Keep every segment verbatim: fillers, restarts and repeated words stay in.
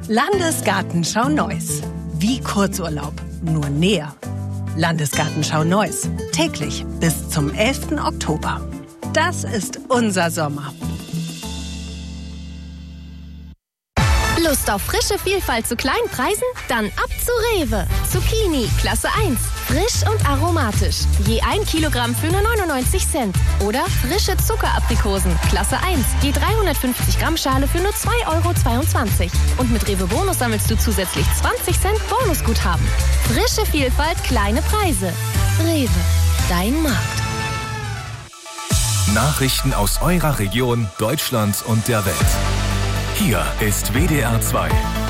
Landesgartenschau Neuss. Wie Kurzurlaub, nur näher. Landesgartenschau Neuss. Täglich bis zum elften Oktober. Das ist unser Sommer. Lust auf frische Vielfalt zu kleinen Preisen? Dann ab zu Rewe. Zucchini, Klasse eins. Frisch und aromatisch. Je ein Kilogramm für nur neunundneunzig Cent. Oder frische Zuckeraprikosen, Klasse eins. Je dreihundertfünfzig Gramm Schale für nur zwei Euro zweiundzwanzig. Und mit Rewe Bonus sammelst du zusätzlich zwanzig Cent Bonusguthaben. Frische Vielfalt, kleine Preise. Rewe, dein Markt. Nachrichten aus eurer Region, Deutschland und der Welt. Hier ist W D R zwei.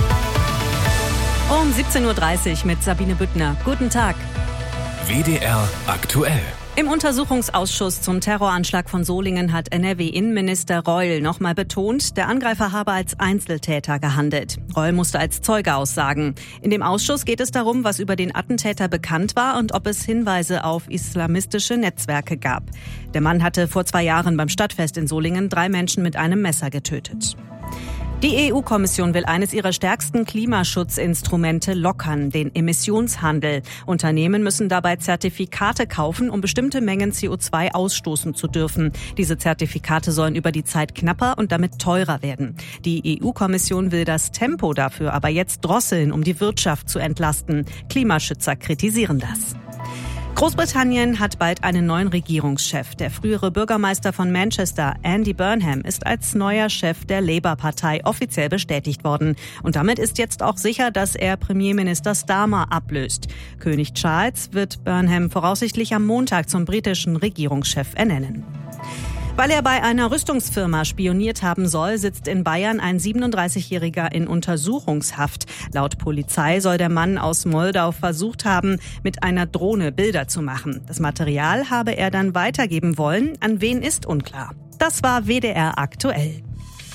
Um siebzehn Uhr dreißig mit Sabine Büttner. Guten Tag. W D R aktuell. Im Untersuchungsausschuss zum Terroranschlag von Solingen hat N R W-Innenminister Reul nochmal betont, der Angreifer habe als Einzeltäter gehandelt. Reul musste als Zeuge aussagen. In dem Ausschuss geht es darum, was über den Attentäter bekannt war und ob es Hinweise auf islamistische Netzwerke gab. Der Mann hatte vor zwei Jahren beim Stadtfest in Solingen drei Menschen mit einem Messer getötet. Die E U-Kommission will eines ihrer stärksten Klimaschutzinstrumente lockern, den Emissionshandel. Unternehmen müssen dabei Zertifikate kaufen, um bestimmte Mengen C O zwei ausstoßen zu dürfen. Diese Zertifikate sollen über die Zeit knapper und damit teurer werden. Die E U-Kommission will das Tempo dafür aber jetzt drosseln, um die Wirtschaft zu entlasten. Klimaschützer kritisieren das. Großbritannien hat bald einen neuen Regierungschef. Der frühere Bürgermeister von Manchester, Andy Burnham, ist als neuer Chef der Labour-Partei offiziell bestätigt worden. Und damit ist jetzt auch sicher, dass er Premierminister Starmer ablöst. König Charles wird Burnham voraussichtlich am Montag zum britischen Regierungschef ernennen. Weil er bei einer Rüstungsfirma spioniert haben soll, sitzt in Bayern ein siebenunddreißigjähriger in Untersuchungshaft. Laut Polizei soll der Mann aus Moldau versucht haben, mit einer Drohne Bilder zu machen. Das Material habe er dann weitergeben wollen. An wen ist unklar. Das war W D R aktuell.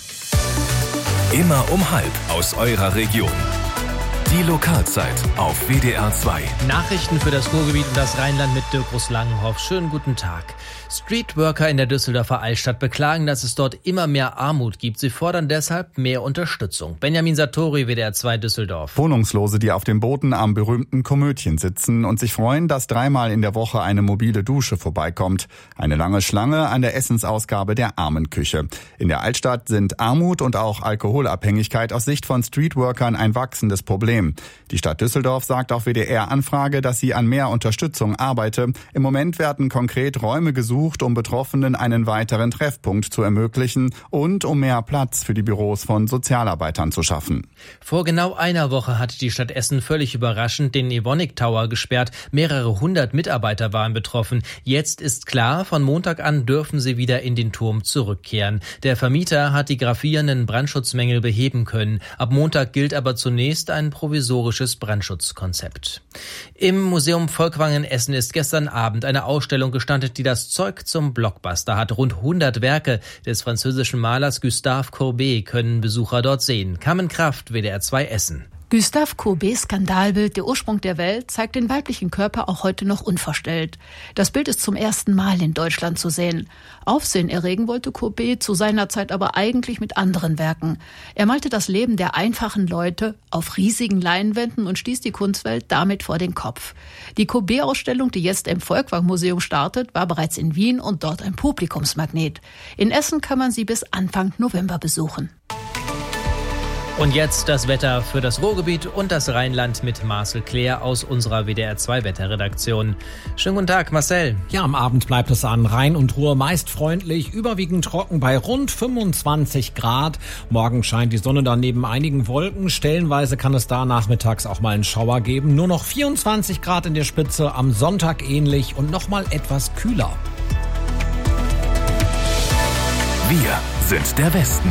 Immer um halb aus eurer Region. Die Lokalzeit auf W D R zwei. Nachrichten für das Ruhrgebiet und das Rheinland mit Dirk Langenhoff. Schönen guten Tag. Streetworker in der Düsseldorfer Altstadt beklagen, dass es dort immer mehr Armut gibt. Sie fordern deshalb mehr Unterstützung. Benjamin Satori, W D R zwei Düsseldorf. Wohnungslose, die auf dem Boden am berühmten Komödien sitzen und sich freuen, dass dreimal in der Woche eine mobile Dusche vorbeikommt. Eine lange Schlange an der Essensausgabe der Armenküche. In der Altstadt sind Armut und auch Alkoholabhängigkeit aus Sicht von Streetworkern ein wachsendes Problem. Die Stadt Düsseldorf sagt auf W D R-Anfrage, dass sie an mehr Unterstützung arbeite. Im Moment werden konkret Räume gesucht, um Betroffenen einen weiteren Treffpunkt zu ermöglichen und um mehr Platz für die Büros von Sozialarbeitern zu schaffen. Vor genau einer Woche hat die Stadt Essen völlig überraschend den Evonik Tower gesperrt. Mehrere hundert Mitarbeiter waren betroffen. Jetzt ist klar, von Montag an dürfen sie wieder in den Turm zurückkehren. Der Vermieter hat die gravierenden Brandschutzmängel beheben können. Ab Montag gilt aber zunächst ein provisorisches Brandschutzkonzept. Im Museum Volkwang in Essen ist gestern Abend eine Ausstellung gestartet, die das Zeug zum Blockbuster hat. Rund hundert Werke des französischen Malers Gustave Courbet können Besucher dort sehen. Carmen Kraft, W D R zwei Essen. Gustave Courbets Skandalbild Der Ursprung der Welt zeigt den weiblichen Körper auch heute noch unverstellt. Das Bild ist zum ersten Mal in Deutschland zu sehen. Aufsehen erregen wollte Courbet zu seiner Zeit aber eigentlich mit anderen Werken. Er malte das Leben der einfachen Leute auf riesigen Leinwänden und stieß die Kunstwelt damit vor den Kopf. Die Courbet-Ausstellung, die jetzt im Volkwang-Museum startet, war bereits in Wien und dort ein Publikumsmagnet. In Essen kann man sie bis Anfang November besuchen. Und jetzt das Wetter für das Ruhrgebiet und das Rheinland mit Marcel Klär aus unserer W D R zwei Wetterredaktion. Schönen guten Tag, Marcel. Ja, am Abend bleibt es an Rhein und Ruhr meist freundlich, überwiegend trocken bei rund fünfundzwanzig Grad. Morgen scheint die Sonne dann neben einigen Wolken. Stellenweise kann es da nachmittags auch mal einen Schauer geben. Nur noch vierundzwanzig Grad in der Spitze, am Sonntag ähnlich und noch mal etwas kühler. Wir sind der Westen.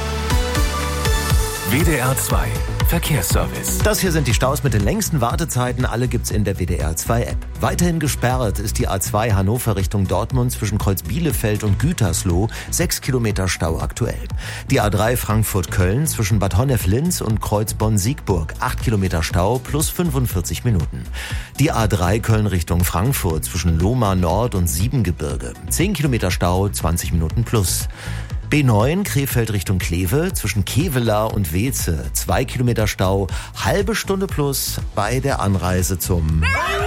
W D R zwei Verkehrsservice. Das hier sind die Staus mit den längsten Wartezeiten. Alle gibt's in der W D R zwei App. Weiterhin gesperrt ist die A zwei Hannover Richtung Dortmund zwischen Kreuz Bielefeld und Gütersloh. Sechs Kilometer Stau aktuell. Die A drei Frankfurt-Köln zwischen Bad Honnef-Linz und Kreuz Bonn-Siegburg. Acht Kilometer Stau plus fünfundvierzig Minuten. Die A drei Köln Richtung Frankfurt zwischen Lohmar Nord und Siebengebirge. Zehn Kilometer Stau, zwanzig Minuten plus. B neun Krefeld Richtung Kleve zwischen Kevelaer und Weeze. Zwei Kilometer Stau, halbe Stunde plus bei der Anreise zum...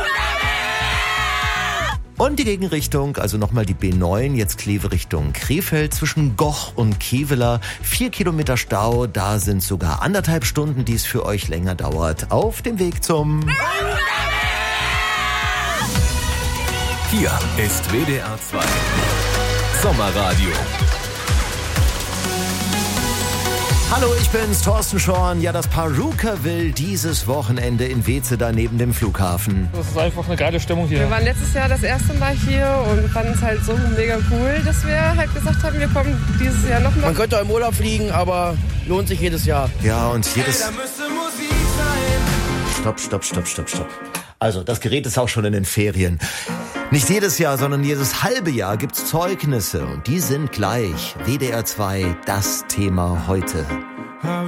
Und die Gegenrichtung, also nochmal die B neun, jetzt Kleve Richtung Krefeld zwischen Goch und Kevelaer. Vier Kilometer Stau, da sind sogar anderthalb Stunden, die es für euch länger dauert. Auf dem Weg zum... Hier ist W D R zwei Sommerradio. Hallo, ich bin's, Thorsten Schorn. Ja, das Paruka will dieses Wochenende in Weeze da neben dem Flughafen. Das ist einfach eine geile Stimmung hier. Wir waren letztes Jahr das erste Mal hier und fanden es halt so mega cool, dass wir halt gesagt haben, wir kommen dieses Jahr nochmal. Man könnte auch im Urlaub fliegen, aber lohnt sich jedes Jahr. Ja, und jedes... Da müsste Musik sein. Stopp, stopp, stopp, stopp, stopp. Also, das Gerät ist auch schon in den Ferien. Nicht jedes Jahr, sondern jedes halbe Jahr gibt's Zeugnisse und die sind gleich. W D R zwei, das Thema heute. How